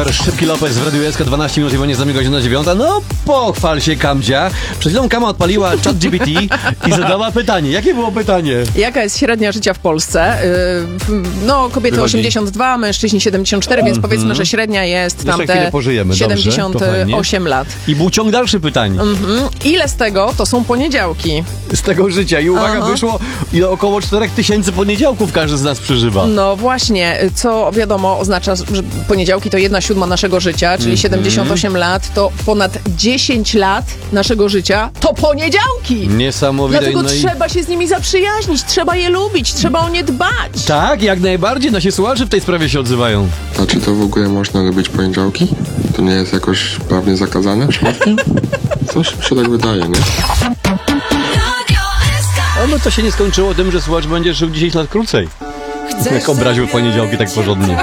Jennifer, Szybki Lopez w Radiu SK, 12 minut i będzie z nami godzina 9. No, pochwal się, Kamdzia. Przed chwilą Kama odpaliła ChatGPT i zadała pytanie. Jakie było pytanie? Jaka jest średnia życia w Polsce? No, kobiety Wychodzi. 82, mężczyźni 74, więc powiedzmy, że średnia jest Jeszcze tam chwilę te pożyjemy, dobrze, to 78 lat. I był ciąg dalszy pytań. Ile z tego to są poniedziałki? Z tego życia. I uwaga, wyszło ile około 4000 poniedziałków każdy z nas przeżywa. No właśnie, co wiadomo oznacza, że poniedziałki to 1/7 naszego życia, czyli 78 lat to ponad 10 lat naszego życia to poniedziałki! Niesamowite. Dlatego No i... trzeba się z nimi zaprzyjaźnić, trzeba je lubić, trzeba o nie dbać. Tak, jak najbardziej. Nasi słuchacze w tej sprawie się odzywają. A czy to w ogóle można lubić poniedziałki? To nie jest jakoś prawnie zakazane przypadkiem? Coś mi się tak wydaje, nie? No to się nie skończyło tym, że słuchacz będzie żył 10 lat krócej. Jak obraził poniedziałki tak porządnie.